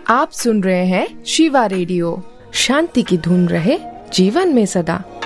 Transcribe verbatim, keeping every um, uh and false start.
आप सुन रहे हैं शिवा रेडियो। शांति की धुन रहे जीवन में सदा।